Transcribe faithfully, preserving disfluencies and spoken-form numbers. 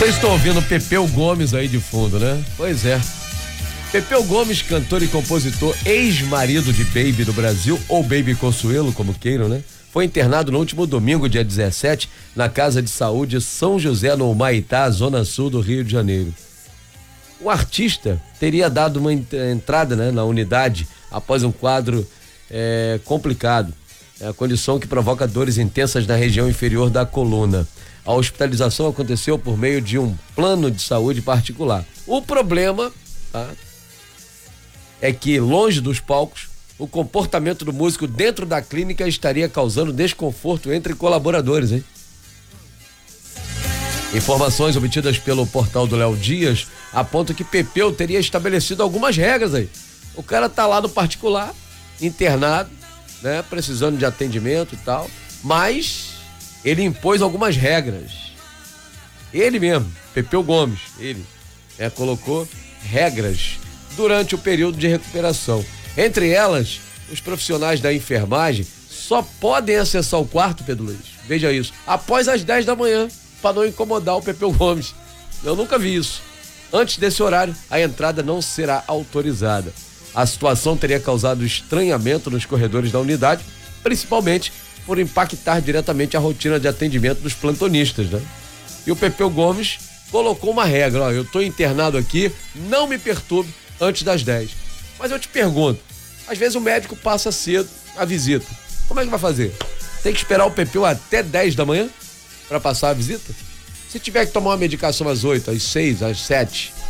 Vocês estão ouvindo Pepeu Gomes aí de fundo, né? Pois é. Pepeu Gomes, cantor e compositor, ex-marido de Baby do Brasil, ou Baby Consuelo, como queiram, né? Foi internado no último domingo, dia dezessete, na Casa de Saúde São José, no Humaitá, zona sul do Rio de Janeiro. O artista teria dado uma entrada, né, na unidade após um quadro é, complicado, é a condição que provoca dores intensas na região inferior da coluna. A hospitalização aconteceu por meio de um plano de saúde particular. O problema, tá, é que, longe dos palcos, o comportamento do músico dentro da clínica estaria causando desconforto entre colaboradores, hein? Informações obtidas pelo portal do Léo Dias apontam que Pepeu teria estabelecido algumas regras aí. O cara tá lá no particular, internado, né, precisando de atendimento e tal, mas ele impôs algumas regras. Ele mesmo, Pepeu Gomes, ele, né, colocou regras durante o período de recuperação. Entre elas, os profissionais da enfermagem só podem acessar o quarto, Pedro Luiz, veja isso, após as dez da manhã, para não incomodar o Pepeu Gomes. Eu nunca vi isso. Antes desse horário, a entrada não será autorizada. A situação teria causado estranhamento nos corredores da unidade, principalmente por impactar diretamente a rotina de atendimento dos plantonistas, né? E o Pepeu Gomes colocou uma regra, ó, eu tô internado aqui, não me perturbe antes das dez. Mas eu te pergunto, às vezes o médico passa cedo a visita. Como é que vai fazer? Tem que esperar o Pepeu até dez da manhã para passar a visita? Se tiver que tomar uma medicação às oito, às seis, às sete,